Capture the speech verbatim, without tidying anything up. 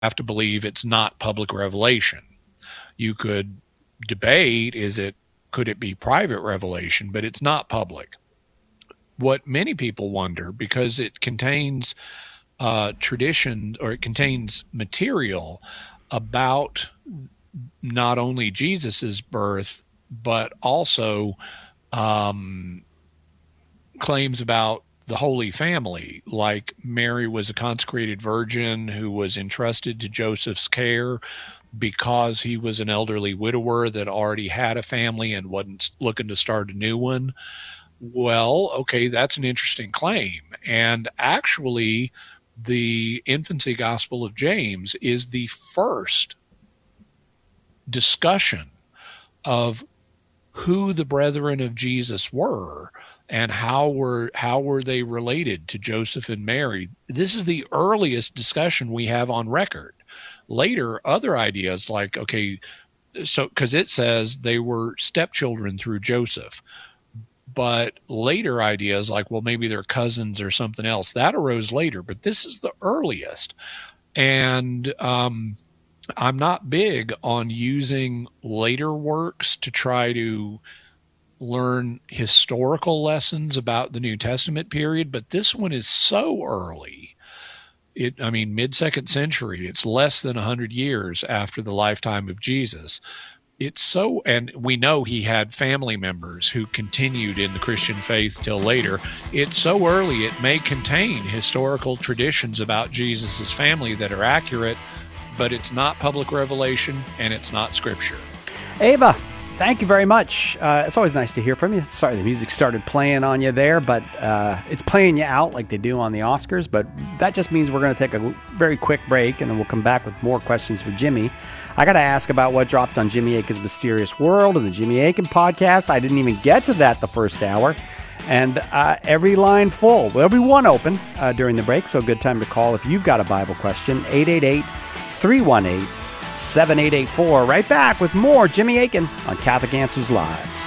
have to believe it's not public revelation. You could debate, is it, could it be private revelation, but it's not public. What many people wonder, because it contains uh, tradition, or it contains material about not only Jesus's birth, but also um, claims about the Holy Family, like Mary was a consecrated virgin who was entrusted to Joseph's care because he was an elderly widower that already had a family and wasn't looking to start a new one. Well, okay, that's an interesting claim. And actually, the infancy gospel of James is the first discussion of who the brethren of Jesus were and how were how were they related to Joseph and Mary. This is the earliest discussion we have on record. Later, other ideas like, okay, so because it says they were stepchildren through Joseph, but later ideas like, well, maybe they're cousins or something else, that arose later, but this is the earliest. And um, I'm not big on using later works to try to learn historical lessons about the New Testament period, but this one is so early. It, I mean, mid-second century, it's less than one hundred years after the lifetime of Jesus. It's so, and we know he had family members who continued in the Christian faith till later. It's so early, it may contain historical traditions about Jesus's family that are accurate, but it's not public revelation and it's not scripture. Ava, thank you very much. Uh, it's always nice to hear from you. Sorry the music started playing on you there, but uh, it's playing you out like they do on the Oscars. But that just means we're going to take a very quick break, and then we'll come back with more questions for Jimmy. I got to ask about what dropped on Jimmy Akin's Mysterious World and the Jimmy Akin podcast. I didn't even get to that the first hour. And uh, every line full. There'll be one open uh, during the break, so a good time to call if you've got a Bible question. eight eight eight, three one eight, seven eight eight four. Right back with more Jimmy Akin on Catholic Answers Live.